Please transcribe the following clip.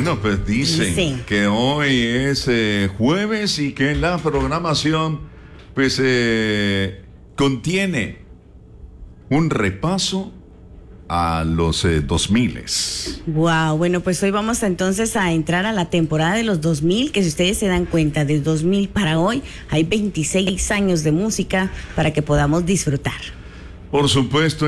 Bueno, pues dicen que hoy es jueves y que la programación pues contiene un repaso a los 2000. Wow, bueno, pues hoy vamos entonces a entrar a la temporada de los 2000, que si ustedes se dan cuenta, del 2000 para hoy hay 26 años de música para que podamos disfrutar. Por supuesto.